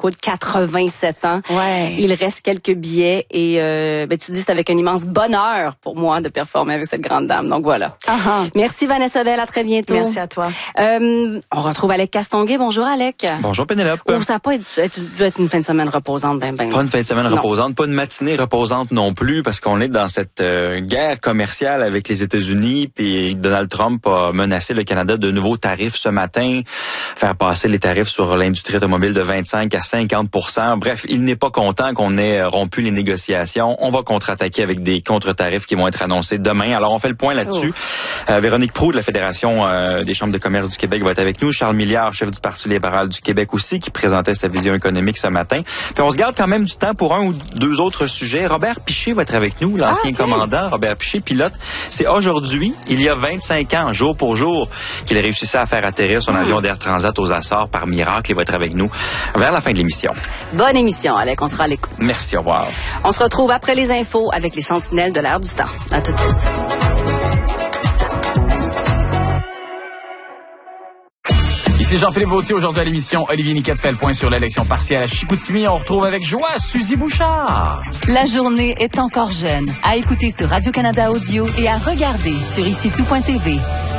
écoute, 87 ans. Ouais. Il reste quelques billets et tu dis c'est avec un immense bonheur pour moi de performer avec cette grande dame. Donc voilà. Uh-huh. Merci Vanessa Bell, à très bientôt. Merci à toi. On retrouve Alec Castonguay. Bonjour Alec. Bonjour Pénélope. Oh, ça n'a pas dû être une fin de semaine reposante, ben. Pas une fin de semaine reposante, pas une matinée reposante non plus, parce qu'on est dans cette guerre commerciale avec les États-Unis, puis Donald Trump a menacé le Canada de nouveaux tarifs ce matin, faire passer les tarifs sur l'industrie automobile de 25 à 50%. Bref, il n'est pas content qu'on ait rompu les négociations. On va contre-attaquer avec des contre-tarifs qui vont être annoncés demain. Alors, on fait le point là-dessus. Véronique Proulx de la Fédération des chambres de commerce du Québec va être avec nous. Charles Milliard, chef du Parti libéral du Québec aussi, qui présentait sa vision économique ce matin. Puis on se garde quand même du temps pour un ou deux autres sujets. Robert Piché va être avec nous, l'ancien commandant. Robert Piché, pilote. C'est aujourd'hui, il y a 25 ans, jour pour jour, qu'il a réussi à faire atterrir son avion d'Air Transat aux Açores par miracle. Il va être avec nous vers la fin de l'émission. Bonne émission, Alec. On sera à l'écoute. Merci, au revoir. On se retrouve après les infos avec les sentinelles de l'air du temps. À tout de suite. Ici Jean-Philippe Vautier, aujourd'hui à l'émission. Olivier Niquette fait le point sur l'élection partielle à Chicoutimi. On retrouve avec joie Suzy Bouchard. La journée est encore jeune. À écouter sur Radio-Canada Audio et à regarder sur ICITOUP.tv.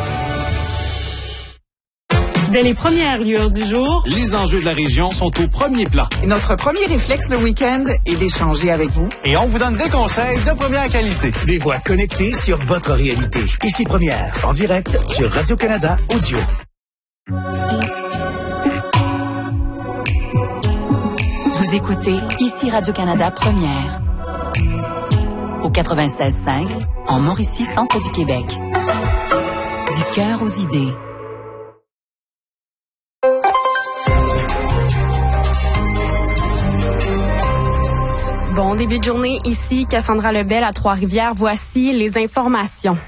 Dès les premières lueurs du jour, les enjeux de la région sont au premier plan. Et notre premier réflexe le week-end est d'échanger avec vous. Et on vous donne des conseils de première qualité. Des voix connectées sur votre réalité. Ici Première, en direct sur Radio-Canada Audio. Vous écoutez ici Radio-Canada Première. Au 96.5, en Mauricie, centre du Québec. Du cœur aux idées. Bon début de journée, ici Cassandra Lebel à Trois-Rivières. Voici les informations.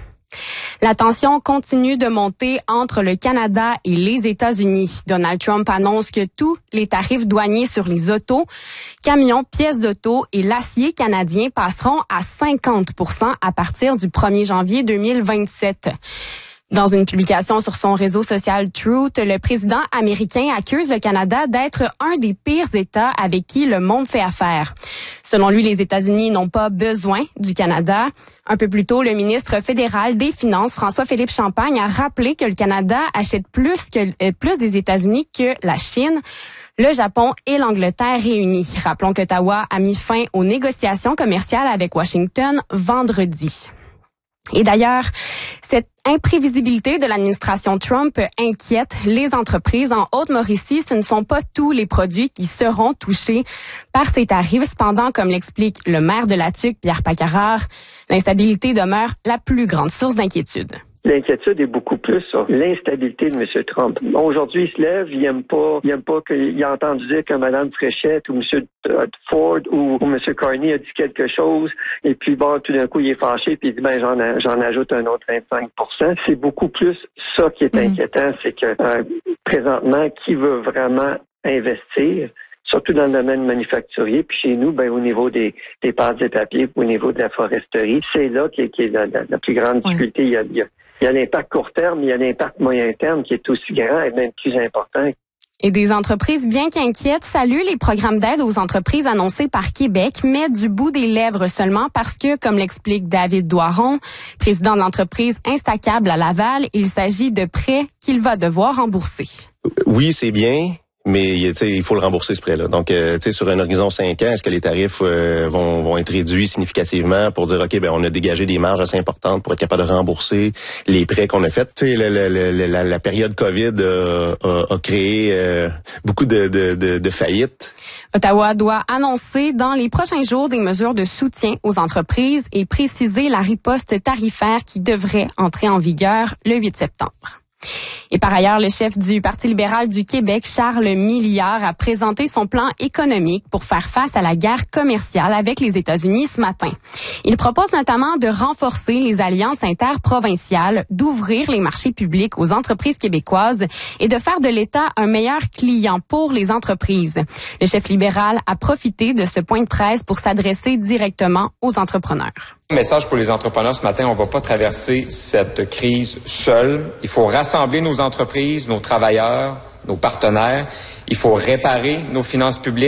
La tension continue de monter entre le Canada et les États-Unis. Donald Trump annonce que tous les tarifs douaniers sur les autos, camions, pièces d'auto et l'acier canadien passeront à 50% à partir du 1er janvier 2027. Dans une publication sur son réseau social Truth, le président américain accuse le Canada d'être un des pires États avec qui le monde fait affaire. Selon lui, les États-Unis n'ont pas besoin du Canada. Un peu plus tôt, le ministre fédéral des Finances, François-Philippe Champagne, a rappelé que le Canada achète plus des États-Unis que la Chine, le Japon et l'Angleterre réunis. Rappelons qu'Ottawa a mis fin aux négociations commerciales avec Washington vendredi. Et d'ailleurs, cette imprévisibilité de l'administration Trump inquiète les entreprises. En Haute-Mauricie, ce ne sont pas tous les produits qui seront touchés par ces tarifs. Cependant, comme l'explique le maire de La Tuque, Pierre Pacarard, l'instabilité demeure la plus grande source d'inquiétude. L'inquiétude est beaucoup plus sur l'instabilité de M. Trump. Aujourd'hui, il se lève, il aime pas qu'il a entendu dire que Mme Fréchette ou M. Ford ou M. Carney a dit quelque chose, et puis bon, tout d'un coup, il est fâché, puis il dit, j'en ajoute un autre 25%. C'est beaucoup plus ça qui est inquiétant, c'est que présentement, qui veut vraiment investir, surtout dans le domaine manufacturier, puis chez nous, au niveau des pâtes et papiers, au niveau de la foresterie, c'est là qui est la plus grande difficulté. Il y a l'impact court terme, il y a l'impact moyen terme qui est aussi grand et même plus important. Et des entreprises bien qu'inquiètes saluent les programmes d'aide aux entreprises annoncés par Québec, mais du bout des lèvres seulement parce que, comme l'explique David Doiron, président de l'entreprise Instacable à Laval, il s'agit de prêts qu'il va devoir rembourser. Oui, c'est bien. Mais il faut le rembourser ce prêt-là. Donc, sur un horizon 5 ans, est-ce que les tarifs vont être réduits significativement pour dire, OK, on a dégagé des marges assez importantes pour être capable de rembourser les prêts qu'on a faits? La période COVID a créé beaucoup de faillites. Ottawa doit annoncer dans les prochains jours des mesures de soutien aux entreprises et préciser la riposte tarifaire qui devrait entrer en vigueur le 8 septembre. Et par ailleurs, le chef du Parti libéral du Québec, Charles Milliard, a présenté son plan économique pour faire face à la guerre commerciale avec les États-Unis ce matin. Il propose notamment de renforcer les alliances interprovinciales, d'ouvrir les marchés publics aux entreprises québécoises et de faire de l'État un meilleur client pour les entreprises. Le chef libéral a profité de ce point de presse pour s'adresser directement aux entrepreneurs. Message pour les entrepreneurs ce matin, on va pas traverser cette crise seul. Il faut rassembler nos entreprises, nos travailleurs, nos partenaires. Il faut réparer nos finances publiques.